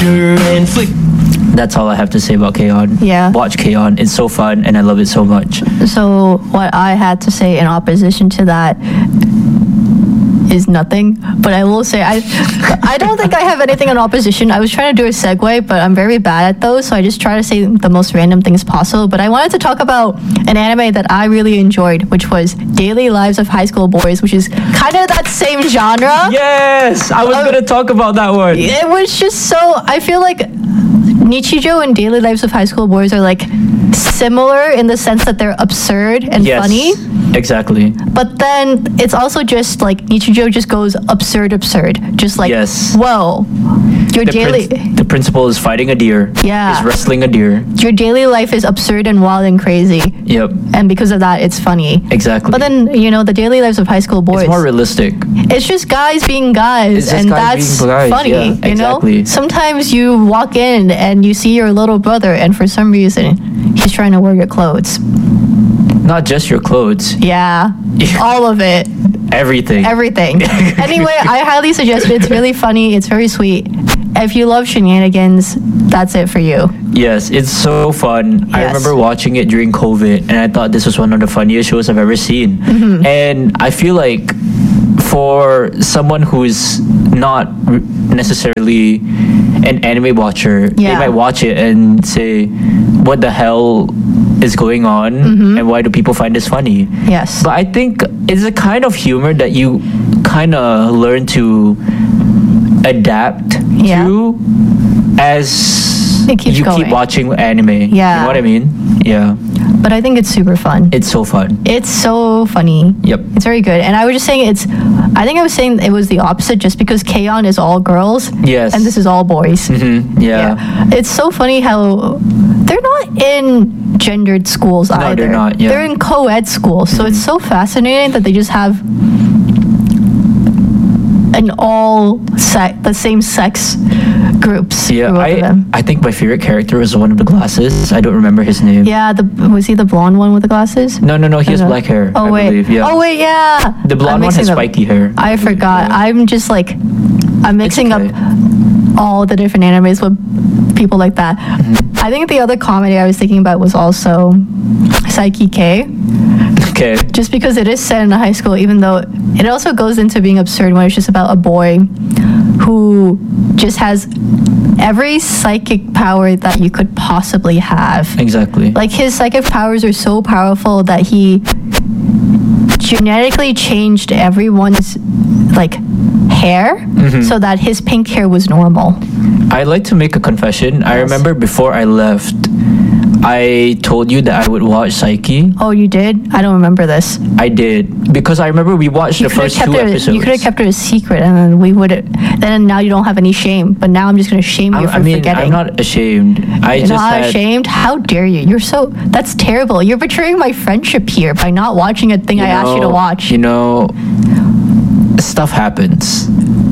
trigger and flick. That's all I have to say about K-On! Yeah. Watch K-On! It's so fun and I love it so much. So what I had to say in opposition to that is nothing, but I will say I don't think I have anything in opposition. I was trying to do a segue, but I'm very bad at those, so I just try to say the most random things possible. But I wanted to talk about an anime that I really enjoyed, which was Daily Lives of High School Boys, which is kind of that same genre. Yes, I was gonna talk about that one. It was just so, I feel like Nichijou and Daily Lives of High School Boys are like similar in the sense that they're absurd and funny. Exactly. But then it's also just like Nichijou just goes absurd. Just like, whoa, your The principal is fighting a deer. Yeah. Is wrestling a deer. Your daily life is absurd and wild and crazy. Yep. And because of that, it's funny. Exactly. But then, the Daily Lives of High School Boys. It's more realistic. It's just guys being guys. It's just and guys that's being guys, funny, yeah, exactly. Sometimes you walk in and you see your little brother, and for some reason, he's trying to wear your clothes. Not just your clothes. Yeah. All of it. Everything. Anyway, I highly suggest it. It's really funny. It's very sweet. If you love shenanigans, that's it for you. Yes, it's so fun. I remember watching it during COVID, and I thought this was one of the funniest shows I've ever seen. Mm-hmm. And I feel like for someone who's not necessarily an anime watcher, they might watch it and say, what the hell is going on, and why do people find this funny? Yes. But I think it's a kind of humor that you kind of learn to adapt to as it keeps you going. keep watching anime. Yeah. You know what I mean? Yeah. But I think it's super fun. It's so fun. It's so funny. Yep. It's very good. And I was just saying I think I was saying it was the opposite just because K-On! Is all girls. Yes. And this is all boys. Mm-hmm. Yeah. It's so funny how they're not in gendered schools either. No, they're not. Yeah. They're in co-ed schools. So it's so fascinating that they just have the same sex groups. Yeah, I think my favorite character was one of the glasses. I don't remember his name. Yeah, was he the blonde one with the glasses? No, he has black hair. Oh, wait. Believe. Yeah. Oh, wait, yeah. The blonde one has spiky hair. I forgot. Yeah. I'm just like, I'm mixing up all the different animes with people like that. Mm-hmm. I think the other comedy I was thinking about was also Saiki K. Okay. Just because it is set in a high school, even though it also goes into being absurd when it's just about a boy who just has every psychic power that you could possibly have. Exactly. Like his psychic powers are so powerful that he genetically changed everyone's hair so that his pink hair was normal. I'd like to make a confession. I remember before I left, I told you that I would watch Psyche. Oh, you did? I don't remember this. I did. Because I remember we watched the first 2 episodes. You could have kept it a secret, and then we would have. Then now you don't have any shame. But now I'm just going to shame you for forgetting. I'm not ashamed. You're not ashamed? How dare you? That's terrible. You're betraying my friendship here by not watching a thing I asked you to watch. Stuff happens.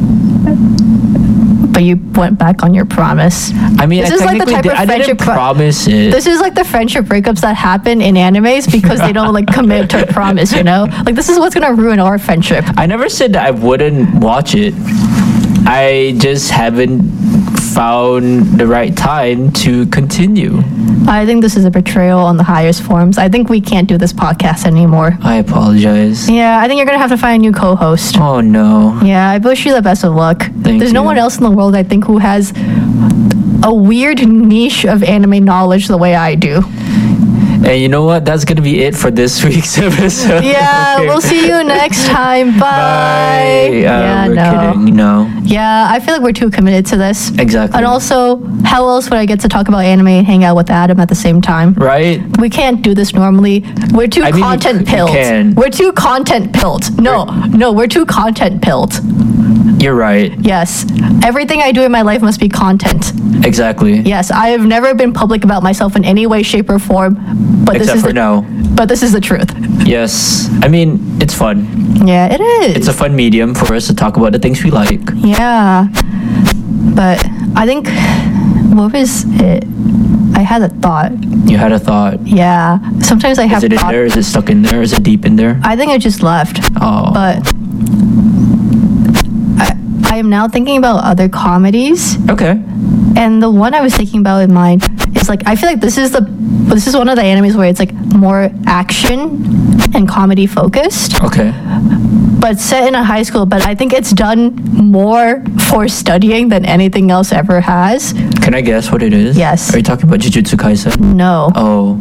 But you went back on your promise. I mean, I didn't promise it. This is like the friendship breakups that happen in animes because they don't commit to a promise, this is what's gonna ruin our friendship. I never said that I wouldn't watch it. I just haven't found the right time to continue. I think this is a betrayal on the highest forms. I think we can't do this podcast anymore. I apologize. Yeah, I think you're gonna have to find a new co-host. Oh no. Yeah, I wish you the best of luck. There's no one else in the world I think who has a weird niche of anime knowledge the way I do. And you know what? That's going to be it for this week's episode. Yeah, okay. We'll see you next time. Bye. We're kidding, Yeah, I feel like we're too committed to this. Exactly. And also, how else would I get to talk about anime and hang out with Adam at the same time? Right. We can't do this normally. We're too content-pilled. We're too content-pilled. No, we're too content-pilled. You're right. Yes. Everything I do in my life must be content. Exactly. Yes, I have never been public about myself in any way, shape, or form. But Except for now. But this is the truth. Yes. I mean, it's fun. Yeah, it is. It's a fun medium for us to talk about the things we like. Yeah. But I think, what was it? I had a thought. You had a thought? Yeah. Sometimes I have Is it in there? Is it stuck in there? Is it deep in there? I think I just left. Oh. But I am now thinking about other comedies. Okay. And the one I was thinking about in mind is like, I feel like this is one of the animes where it's like more action and comedy focused. Okay. But set in a high school, but I think it's done more for studying than anything else ever has. Can I guess what it is? Yes. Are you talking about Jujutsu Kaisen? No. Oh.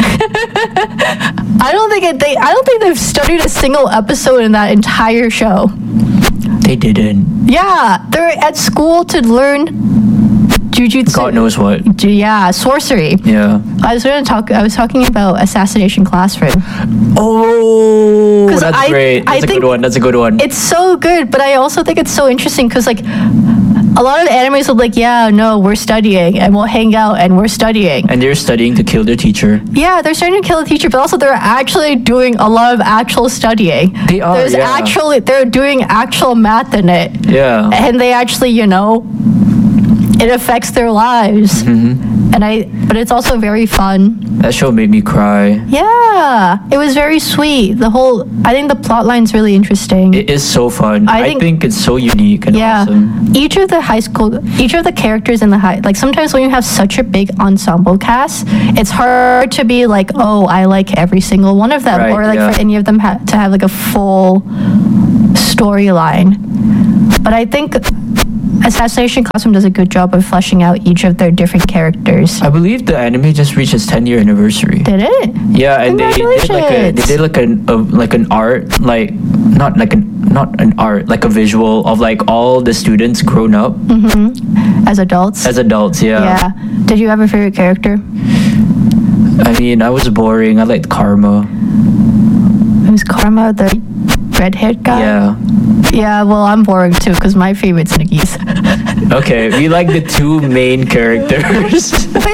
I don't think they've studied a single episode in that entire show. They didn't. Yeah, they're at school to learn jujutsu. God knows what. Yeah, sorcery. Yeah. I was talking about Assassination Classroom. Oh, that's great. That's a good one. It's so good, but I also think it's so interesting because like a lot of animes will be like, yeah, no, we're studying and we'll hang out and we're studying. And they're studying to kill their teacher. Yeah, they're starting to kill the teacher, but also they're actually doing a lot of actual studying. They are. They're doing actual math in it. Yeah. And they actually, it affects their lives. Mm-hmm. But it's also very fun. That show made me cry. Yeah, it was very sweet. I think the plot line's really interesting. It is so fun. I think it's so unique and awesome. Each of the characters in the sometimes when you have such a big ensemble cast, it's hard to be like, oh, I like every single one of them, or for any of them to have like a full storyline. But I think Assassination Classroom does a good job of fleshing out each of their different characters. I believe the anime just reached its 10-year anniversary. Did it? Yeah, and they did like an art, like not an art, like a visual of like all the students grown up. Mm-hmm. As adults. Yeah. Yeah. Did you have a favorite character? I mean, I was boring. I liked Karma. It was Karma, the red-haired guy? Yeah. Yeah, well, I'm boring too because my favorite's Nikki's. Okay, we like the two main characters.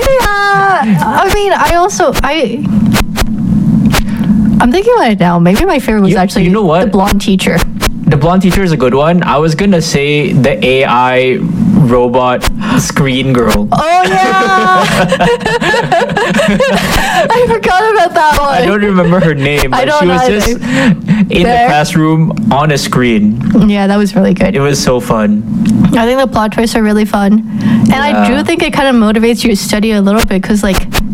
I'm thinking about it now. Maybe my favorite was actually the blonde teacher. The blonde teacher is a good one. I was gonna say the AI robot screen girl. Oh yeah! I forgot about that one. I don't remember her name, but she was just in the classroom on a screen. Yeah, that was really good. It was so fun. I think the plot twists are really fun. And I do think it kind of motivates you to study a little bit because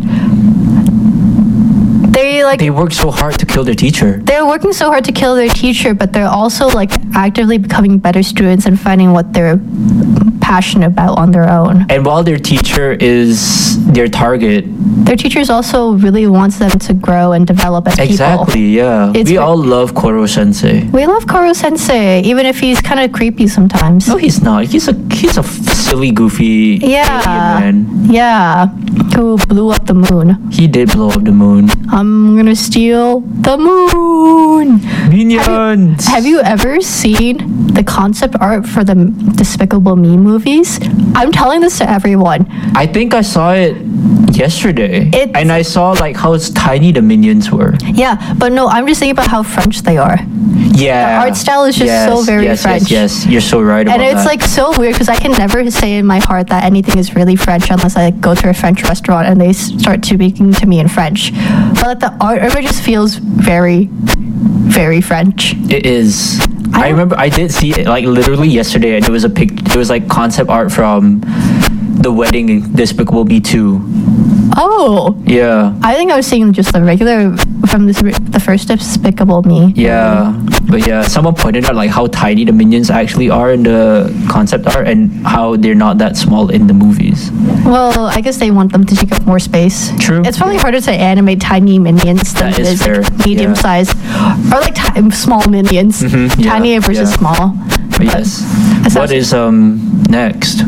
they work so hard to kill their teacher. They're working so hard to kill their teacher, but they're also like actively becoming better students and finding what they're passionate about on their own. And while their teacher is their target, their teachers also really wants them to grow and develop as people. Exactly, yeah. We all love Koro Sensei. We love Koro Sensei, even if he's kind of creepy sometimes. No, he's not. He's a silly, goofy alien man. Yeah, who blew up the moon. He did blow up the moon. I'm gonna steal the moon. Minions. Have you ever seen the concept art for the Despicable Me movies? I'm telling this to everyone. I think I saw it yesterday, and I saw like how tiny the minions were. Yeah, but no, I'm just thinking about how French they are. Yeah, the art style is just so very French. Yes, you're so right about that. And it's that. like so weird because I can never say in my heart that anything is really French unless I go to a French restaurant and they start speaking to me in French. But like the art of it just feels very, very French. It is. I remember I did see it like literally yesterday, and it was it was like concept art from the wedding in Despicable Me 2. Oh. Yeah. I think I was seeing just the regular from the first Despicable Me. Yeah. But yeah, someone pointed out like how tiny the minions actually are in the concept art and how they're not that small in the movies. Well, I guess they want them to take up more space. True. It's probably harder to animate tiny minions than it is like medium size or like small minions. Mm-hmm. Tiny versus small. But yes. What is next?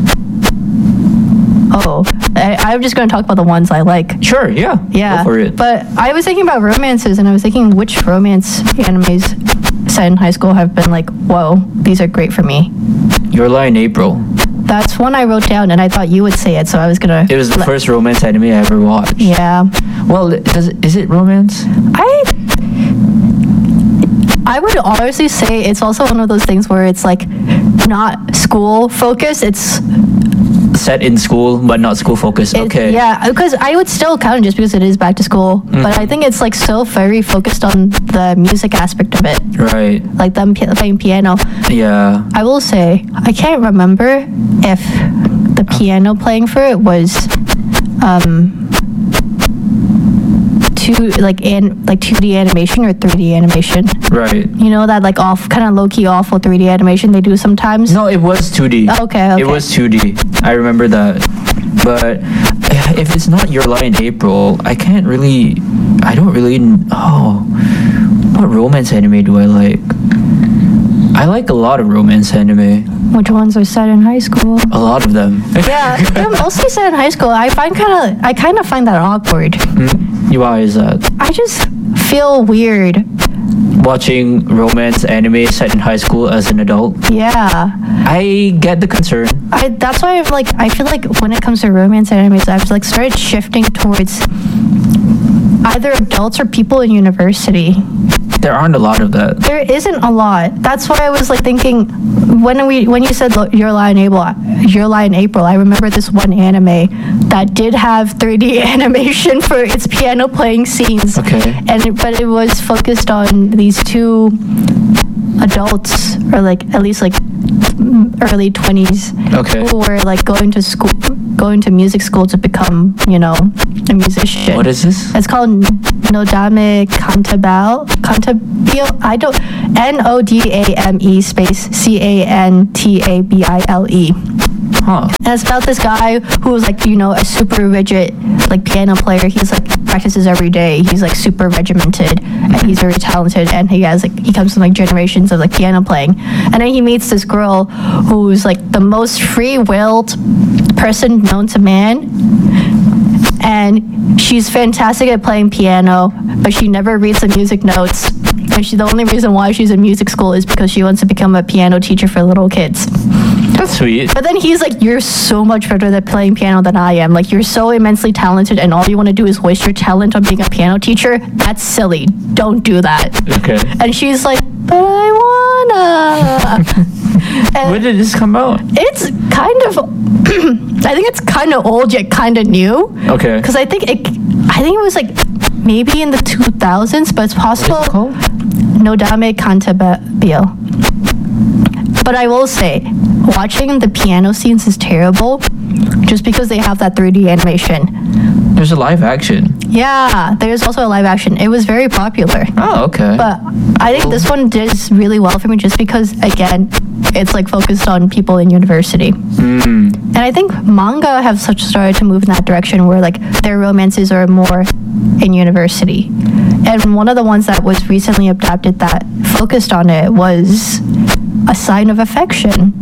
Oh, I'm just going to talk about the ones I like. Sure, yeah. Yeah. Go for it. But I was thinking about romances, and I was thinking which romance animes set in high school have been like, whoa, these are great for me. Your Lie in April. That's one I wrote down, and I thought you would say it, so I was going to... It was the first romance anime I ever watched. Yeah. Well, is it romance? I would honestly say it's also one of those things where it's like not school focused, it's... set in school but not school focused. Okay. Yeah, because I would still count it just because it is back to school. Mm-hmm. But I think it's like so very focused on the music aspect of it. Right. Like them playing piano. Yeah. I will say I can't remember if the piano playing for it was 2D animation or 3D animation. Right. You know that like kind of low-key awful 3D animation they do sometimes? No, it was 2D. Okay. It was 2D. I remember that. But if it's not Your Lie in April, I don't really what romance anime do I like? I like a lot of romance anime. Which ones are set in high school? A lot of them. Yeah, they're mostly set in high school. I kind of find that awkward. Why is that? I just feel weird watching romance anime set in high school as an adult. Yeah, I get the concern. That's why I feel like when it comes to romance animes, I've like started shifting towards either adults or people in university. There aren't a lot of that. There isn't a lot. That's why I was like thinking when you said Your Lie in April, I remember this one anime that did have 3D animation for its piano playing scenes. Okay. But it was focused on these two adults, or like at least like early 20s, okay, who were like going to music school to become, a musician. What is this? It's called Nodame Cantabile. Nodame space Cantabile. Huh. And it's about this guy who's like, a super rigid like piano player. He's like practices every day. He's like super regimented and he's very talented, and he comes from like generations of like piano playing. And then he meets this girl who's like the most free-willed person known to man. And she's fantastic at playing piano, but she never reads the music notes. And the only reason why she's in music school is because she wants to become a piano teacher for little kids. That's sweet. But then he's like, you're so much better at playing piano than I am. Like, you're so immensely talented, and all you want to do is waste your talent on being a piano teacher. That's silly. Don't do that. Okay. And she's like, but I wanna. When did this come out? It's kind of, I think it's kind of old yet kind of new. Okay. Because I think it was like maybe in the 2000s, but it's possible. What is it called? Nodame Cantabile. But I will say, watching the piano scenes is terrible, just because they have that 3D animation. There's a live action. Yeah, there's also a live action. It was very popular. Oh, okay. But I think this one does really well for me, just because, again, it's like focused on people in university. And I think manga have started to move in that direction, where like their romances are more in university. And one of the ones that was recently adapted that focused on it was A Sign of Affection.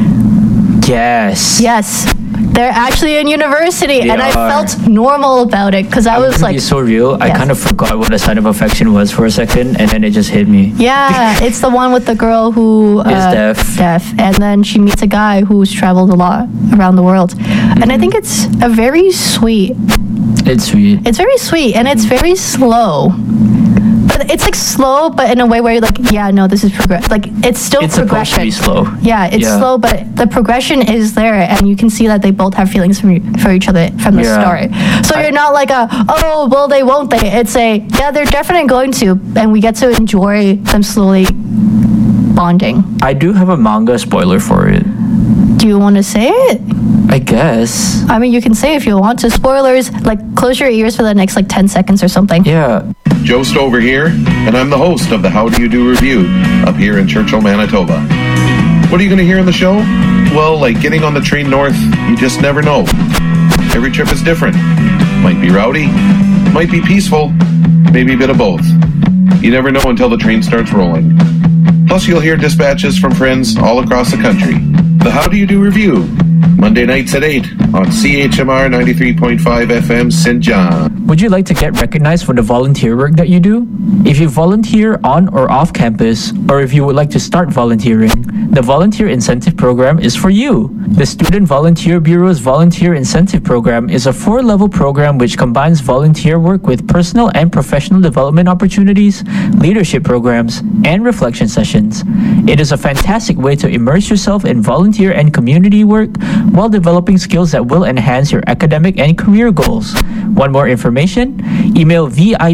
Yes. They're actually in university, and I felt normal about it, because I was like, it's so real. Yes. I kind of forgot what A Sign of Affection was for a second, and then it just hit me. Yeah, it's the one with the girl who is deaf, and then she meets a guy who's traveled a lot around the world. And I think it's a very sweet. It's sweet. It's very sweet, and it's very slow. But it's like slow, but in a way where you're like, yeah, no, this is like it's still progression. It's supposed to be slow. Yeah, it's slow, but the progression is there, and you can see that they both have feelings for each other from the start. So you're not like oh, well, they won't they? It's yeah, they're definitely going to, and we get to enjoy them slowly bonding. I do have a manga spoiler for it. Do you want to say it? I guess. I mean, you can say if you want to. Spoilers, like, close your ears for the next, 10 seconds or something. Yeah. Joe Stover here, and I'm the host of the How Do You Do Review up here in Churchill, Manitoba. What are you going to hear on the show? Well, like getting on the train north, you just never know. Every trip is different. Might be rowdy, might be peaceful, maybe a bit of both. You never know until the train starts rolling. Plus, you'll hear dispatches from friends all across the country. The How Do You Do Review, Monday nights at 8 on CHMR 93.5 FM St. John. Would you like to get recognized for the volunteer work that you do? If you volunteer on or off campus, or if you would like to start volunteering, the Volunteer Incentive Program is for you. The Student Volunteer Bureau's Volunteer Incentive Program is a 4-level program which combines volunteer work with personal and professional development opportunities, leadership programs, and reflection sessions. It is a fantastic way to immerse yourself in volunteer and community work while developing skills that will enhance your academic and career goals. Want more information? Email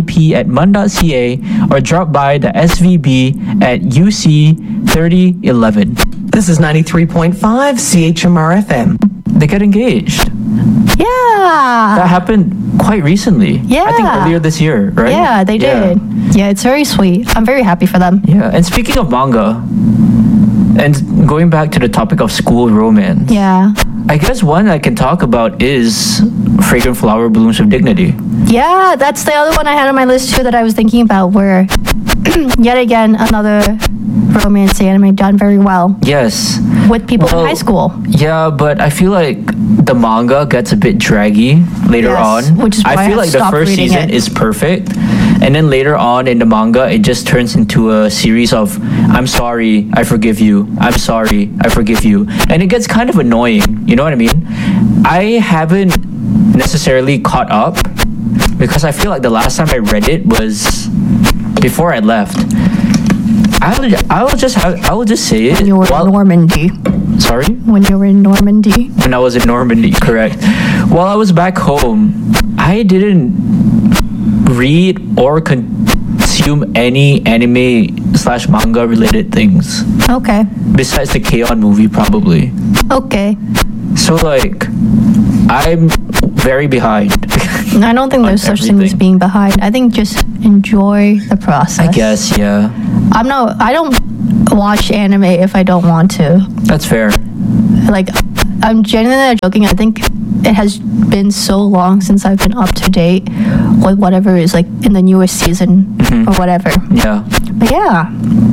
vip@mun.ca or drop by the SVB at UC 3011. This is 93.5 CHMR FM. they get engaged. Yeah. That happened quite recently. Yeah. I think earlier this year, right? Yeah, they did. Yeah, it's very sweet. I'm very happy for them. Yeah, and speaking of manga, and going back to the topic of school romance, Yeah. I guess one I can talk about is Fragrant Flower Blooms with Dignity. Yeah, that's the other one I had on my list too that I was thinking about, where yet again another romance anime done very well Yes. with people in high school. Yeah, but I feel like the manga gets a bit draggy later Yes, on. which is why I I feel like the stopped first reading season it. is perfect. And then later on in the manga, it just turns into a series of I'm sorry, I forgive you. I'm sorry, I forgive you. And it gets kind of annoying. You know what I mean? I haven't necessarily caught up because I feel like the last time I read it was before I left. I will just say it. When you were in Normandy. Sorry? When you were in Normandy. When I was in Normandy, correct. While I was back home, I didn't read or consume any anime/manga related things Okay. besides the K-On! Movie, probably. Okay. So like, I'm very behind. I don't think On there's such thing as everything. being behind. I think just enjoy the process. I guess, yeah. I don't watch anime if I don't want to. That's fair. Like, I'm genuinely not joking. I think it has been so long since I've been up to date with whatever is like in the newest season or whatever. Yeah. But yeah,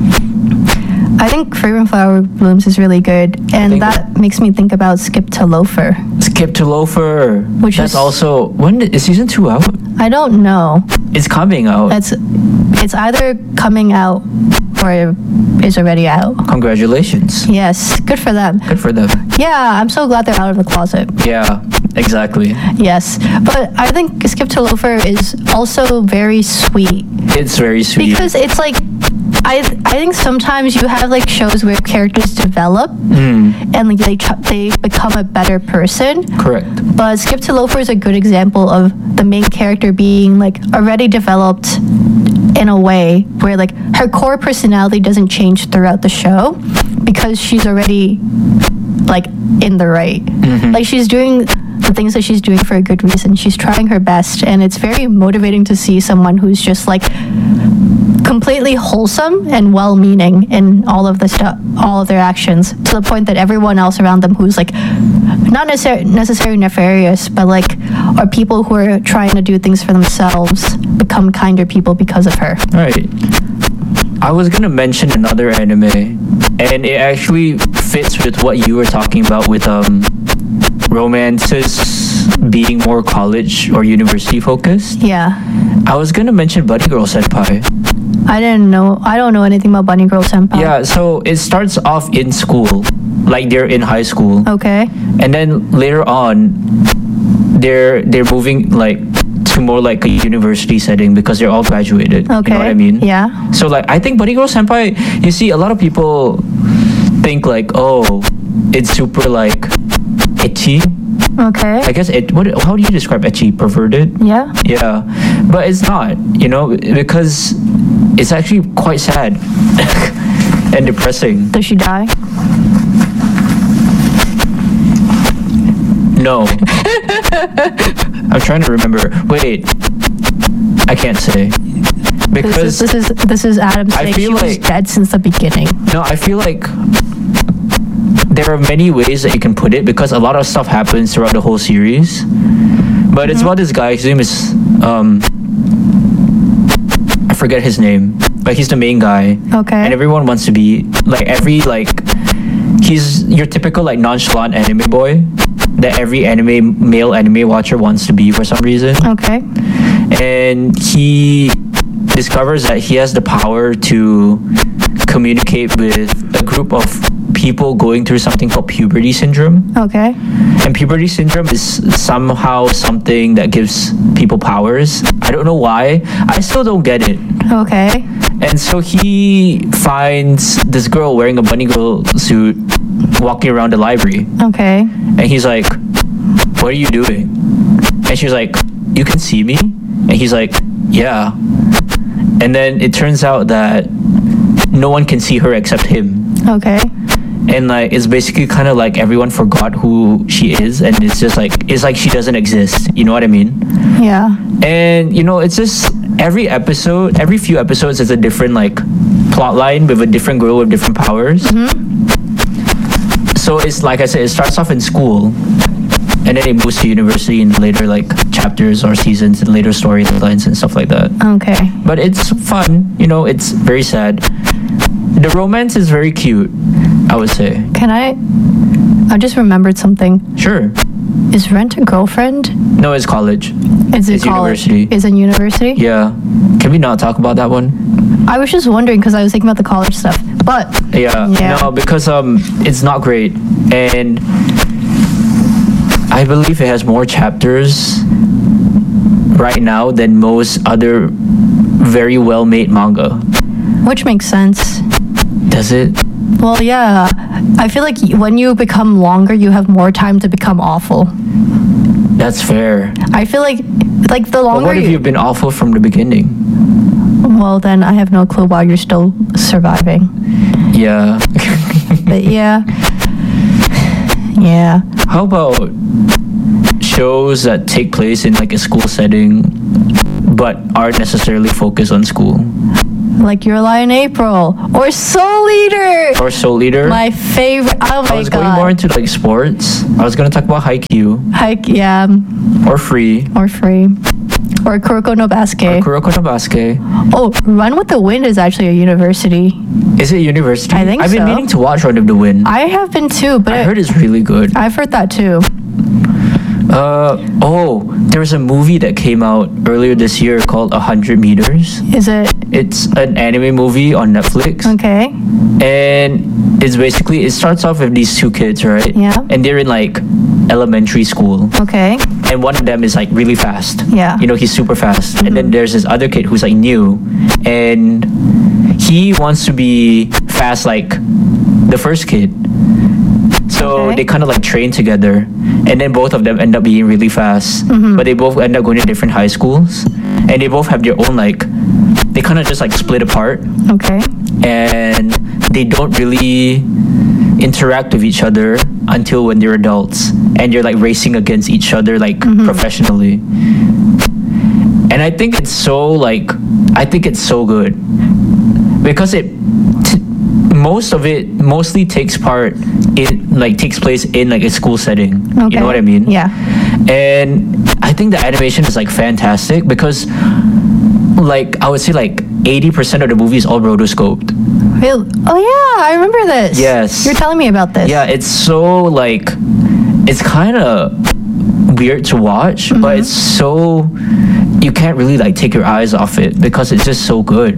I think Fragrant Flower Blooms is really good, and think that makes me think about Skip to Loafer. Skip to Loafer. Which That's is- also is season 2 out? I don't know. It's coming out. It's either coming out or is already out. Congratulations. Yes, good for them. Good for them. Yeah, I'm so glad they're out of the closet. Yeah, exactly. Yes, but I think Skip to Loafer is also very sweet It's very sweet. because it's like I think sometimes you have like shows where characters develop and like they become a better person. Correct. But Skip to Loafer is a good example of the main character being like already developed in a way where like her core personality doesn't change throughout the show because she's already like in the right. Like she's doing the things that she's doing for a good reason. She's trying her best, and it's very motivating to see someone who's just like completely wholesome and well-meaning in all of the stuff, all of their actions, to the point that everyone else around them who's like not necessarily nefarious, but like are people who are trying to do things for themselves become kinder people because of her. Right. I was gonna mention another anime, and it actually fits with what you were talking about with romances being more college or university focused. Yeah. I was gonna mention Bunny Girl Senpai. I don't know anything about Bunny Girl Senpai. Yeah, so it starts off in school, like they're in high school, Okay. and then later on, they're moving like to more like a university setting because they're all graduated. Okay. You know what I mean? Yeah. So like I think Bunny Girl Senpai, you see a lot of people think like, oh, it's super like ecchi. Okay. I guess how do you describe ecchi? Perverted? Yeah. Yeah. But it's not, you know, because it's actually quite sad and depressing. Does she die? No. I'm trying to remember. Wait. I can't say. Because This is Adam I saying she feel was like- dead since the beginning. no, I feel like there are many ways that you can put it because a lot of stuff happens throughout the whole series. But it's about this guy. His name is I forget his name, but he's the main guy. Okay. And everyone wants to be like he's your typical like nonchalant anime boy that every male anime watcher wants to be for some reason. Okay. And he discovers that he has the power to communicate with a group of people going through something called puberty syndrome. Okay. And puberty syndrome is somehow something that gives people powers. I don't know why. I still don't get it. Okay. And so he finds this girl wearing a bunny girl suit walking around the library. Okay. And he's like, what are you doing? And she's like, you can see me? And he's like, yeah. And then it turns out that no one can see her except him. Okay. and like it's basically kind of like everyone forgot who she is, and it's like she doesn't exist. You know what I mean? Yeah. And it's just every few episodes is a different like plot line with a different girl with different powers. So it's like I said, it starts off in school, and then it moves to university in later like chapters or seasons and later storylines and stuff like that. Okay. But it's fun, it's very sad. The romance is very cute, I would say. I just remembered something. Sure. Is Rent a Girlfriend? No, it's college. Is it college? University. Is it university? Yeah. Can we not talk about that one? I was just wondering because I was thinking about the college stuff. But yeah. No, because it's not great. And I believe it has more chapters right now than most other very well-made manga. Which makes sense. Does it? Well, yeah. I feel like when you become longer, you have more time to become awful. That's fair. I feel like the longer. But what if you've been awful from the beginning? Well, then I have no clue why you're still surviving. Yeah. But yeah. Yeah. How about shows that take place in like a school setting but aren't necessarily focused on school? Like Your Lie in April or Soul Eater. My favorite. Oh my god. I was going more into like sports. I was gonna talk about Haikyuu. Yeah. Or Free. Or Kuroko no Basket. Oh, Run with the Wind is actually a university. Is it a university? I think so. I've been meaning to watch Run with the Wind. I have been too, but I heard it's really good. I've heard that too. There was a movie that came out earlier this year called 100 Meters. Is it? It's an anime movie on Netflix. Okay. And it's basically, it starts off with these two kids, right? Yeah. And they're in like elementary school. Okay. And one of them is like really fast. Yeah. He's super fast. And then there's this other kid who's like new. And he wants to be fast like the first kid. So they kind of like train together, and then both of them end up being really fast. But they both end up going to different high schools, and they both have their own like, they kind of just like split apart. Okay. And they don't really interact with each other until when they're adults, and they're like racing against each other like professionally. And I think it's so good because it mostly takes place in like a school setting. Okay. You know what I mean? Yeah. And I think the animation is like fantastic because like I would say like 80% of the movie is all rotoscoped. Really? Oh yeah, I remember this. Yes. You're telling me about this. Yeah, it's so like, it's kind of weird to watch, but it's so, you can't really like take your eyes off it because it's just so good.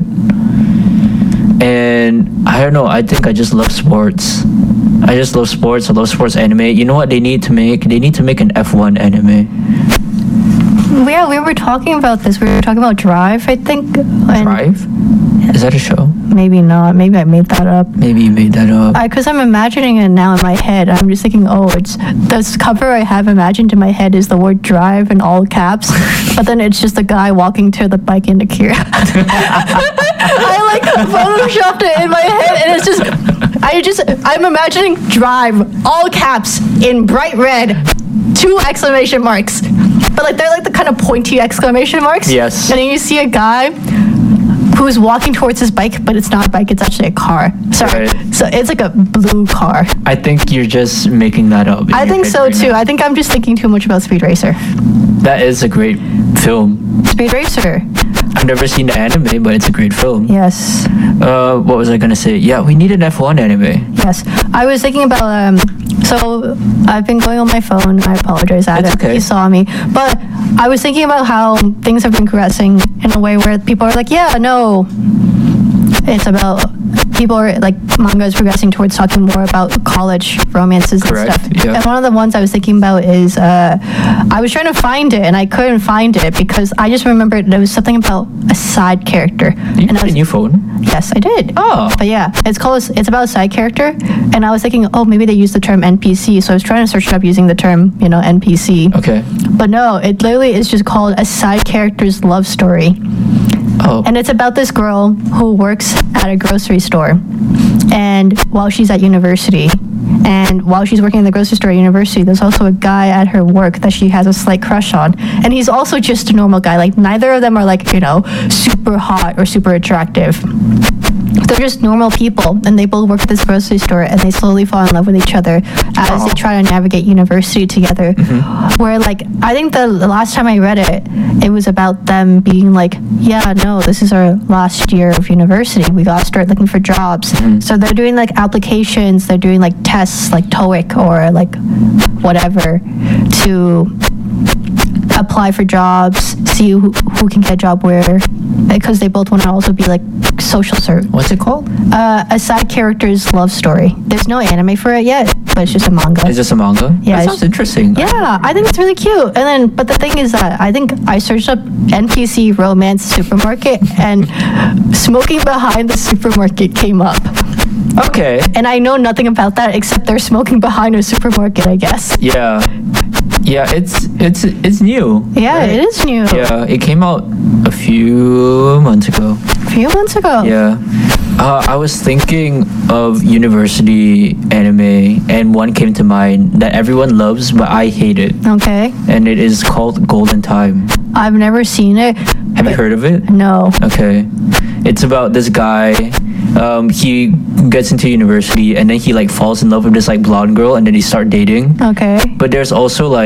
And I don't know, I think I just love sports. I love sports anime. You know what they need to make? They need to make an F1 anime. Yeah, we were talking about this. We were talking about Drive, I think. Drive? Is that a show? Maybe not. Maybe I made that up. Maybe you made that up. Because I'm imagining it now in my head. I'm just thinking, it's the cover I have imagined in my head is the word Drive in all caps, but then it's just a guy walking to the bike in Akira. I like photoshopped it in my head, and it's just, I'm imagining Drive, all caps in bright red, 2 exclamation marks. But like they're like the kind of pointy exclamation marks. Yes. And then you see a guy who's walking towards his bike, but it's not a bike, it's actually a car. Sorry. Right. So it's like a blue car. I think you're just making that up. I think so too. I think I'm just thinking too much about Speed Racer. That is a great film. Speed Racer. I've never seen the anime, but it's a great film. Yes. What was I gonna say? Yeah, we need an F1 anime. Yes. I was thinking about so I've been going on my phone. I apologize, Adam. Okay. You saw me. But I was thinking about how things have been progressing in a way where people are like, yeah, no. It's about people are like, manga is progressing towards talking more about college romances. Correct. And stuff. Yeah. And one of the ones I was thinking about is I was trying to find it and I couldn't find it because I just remembered there was something about a side character. You got a new phone? Yes, I did. Oh. But yeah, it's about a side character, and I was thinking, maybe they use the term NPC, so I was trying to search it up using the term, NPC. Okay. But no, it literally is just called a side character's love story. Oh. And it's about this girl who works at a grocery store. and while she's at university. And while she's working in the grocery store at university, there's also a guy at her work that she has a slight crush on. And he's also just a normal guy. Like, neither of them are, like, you know, super hot or super attractive. They're just normal people, and they both work at this grocery store, and they slowly fall in love with each other as they try to navigate university together. Where, like, I think the last time I read it, it was about them being like, yeah, no, this is our last year of university. We got to start looking for jobs. So they're doing, like, applications. They're doing, like, tests, like TOEIC or, like, whatever, to apply for jobs, see who can get a job where, because they both want to also be like social cert. What's it called? A side character's love story. There's no anime for it yet, but it's just a manga. Is this a manga? Yeah, that sounds interesting. Yeah, I think it's really cute. And then, but the thing is that I think I searched up NPC romance supermarket, and smoking behind the supermarket came up. Okay. And I know nothing about that except they're smoking behind a supermarket, I guess. Yeah. Yeah, it's new. Yeah, right? It is new. Yeah, it came out a few months ago. A few months ago? Yeah. I was thinking of university anime, and one came to mind that everyone loves, but I hate it. Okay. And it is called Golden Time. I've never seen it. Have you heard of it? No. Okay. It's about this guy. He gets into university, and then he like falls in love with this like blonde girl, and then they start dating. Okay. But there's also like